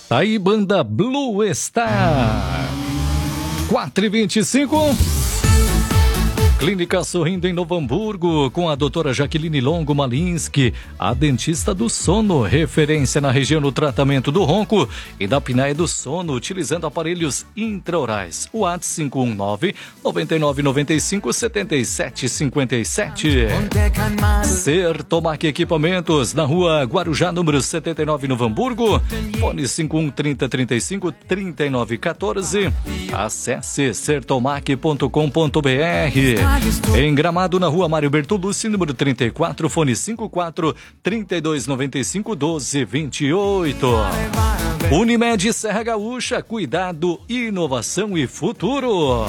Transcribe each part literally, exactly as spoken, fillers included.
Tá aí, banda Blue Star. quatro e vinte e cinco. Clínica Sorrindo em Novo Hamburgo, com a doutora Jaqueline Longo Malinsky, a dentista do sono, referência na região no tratamento do ronco e da apneia do sono, utilizando aparelhos intraorais. O WhatsApp cinco um nove, nove nove nove cinco, sete sete cinco sete. Sertomac Equipamentos, na rua Guarujá, número setenta e nove, Novo Hamburgo. Fone cinco um trinta, trinta e cinco, trinta e nove quatorze. Acesse sertomac ponto com ponto br. Em Gramado, na rua Mário Bertolucci, número trinta e quatro, fone cinquenta e quatro, trinta e dois noventa e cinco, doze vinte e oito. Unimed Serra Gaúcha, cuidado, inovação e futuro.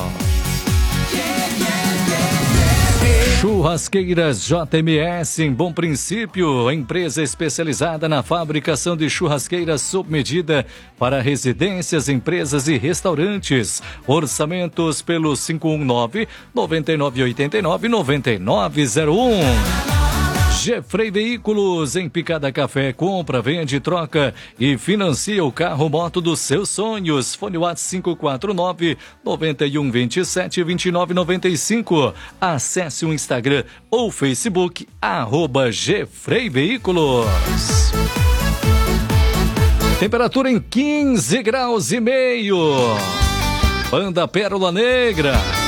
Churrasqueiras J M S em Bom Princípio, empresa especializada na fabricação de churrasqueiras sob medida para residências, empresas e restaurantes. Orçamentos pelo cinco um nove, nove nove oito nove, nove nove zero um. Gefrey Veículos, em Picada Café, compra, vende, troca e financia o carro moto dos seus sonhos. Fone WhatsApp cinco quatro nove, nove um dois sete, dois nove nove cinco. Acesse o Instagram ou Facebook, arroba Gefrey Veículos. Temperatura em quinze graus e meio. Banda Pérola Negra.